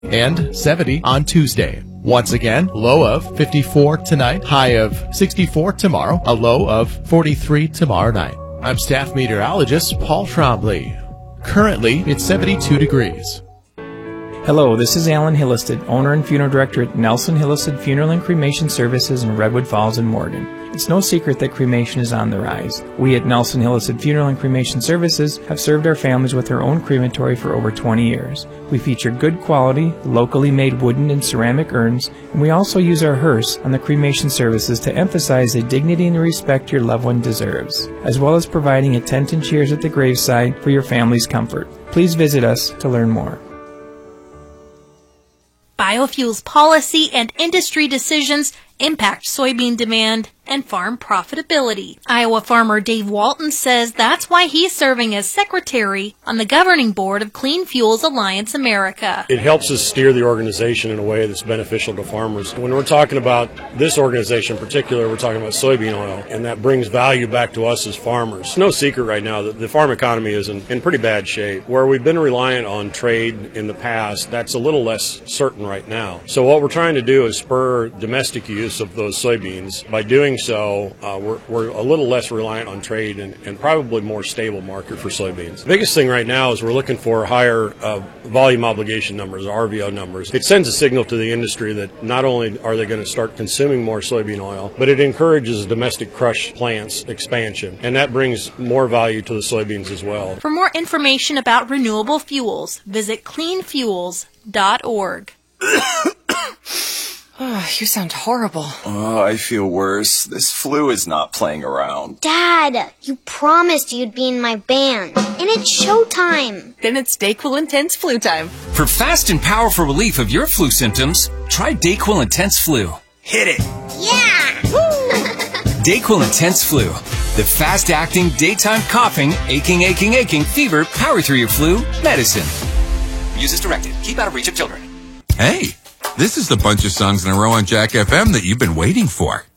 and 70 on Tuesday. Once again, low of 54 tonight, high of 64 tomorrow, a low of 43 tomorrow night. I'm staff meteorologist Paul Trombley. Currently, it's 72 degrees. Hello, this is Alan Hillistad, owner and funeral director at Nelson Hillistad Funeral and Cremation Services in Redwood Falls and Morgan. It's no secret that cremation is on the rise. We at Nelson Hillistad Funeral and Cremation Services have served our families with our own crematory for over 20 years. We feature good quality, locally made wooden and ceramic urns, and we also use our hearse on the cremation services to emphasize the dignity and respect your loved one deserves, as well as providing a tent and chairs at the graveside for your family's comfort. Please visit us to learn more. Biofuels policy and industry decisions impact soybean demand and farm profitability. Iowa farmer Dave Walton says that's why he's serving as secretary on the governing board of Clean Fuels Alliance America. It helps us steer the organization in a way that's beneficial to farmers. When we're talking about this organization in particular, we're talking about soybean oil, and that brings value back to us as farmers. It's no secret right now that the farm economy is in pretty bad shape. Where we've been reliant on trade in the past, that's a little less certain right now. So what we're trying to do is spur domestic use of those soybeans. By doing so, we're a little less reliant on trade and probably more stable market for soybeans. The biggest thing right now is we're looking for higher volume obligation numbers, RVO numbers. It sends a signal to the industry that not only are they going to start consuming more soybean oil, but it encourages domestic crush plants expansion, and that brings more value to the soybeans as well. For more information about renewable fuels, visit cleanfuels.org. Oh, you sound horrible. Oh, I feel worse. This flu is not playing around. Dad, you promised you'd be in my band. And it's showtime. Then it's DayQuil Intense Flu time. For fast and powerful relief of your flu symptoms, try DayQuil Intense Flu. Hit it! Yeah! DayQuil Intense Flu. The fast-acting, daytime coughing, aching, fever, power through your flu medicine. Use as directed. Keep out of reach of children. Hey, this is the bunch of songs in a row on Jack FM that you've been waiting for.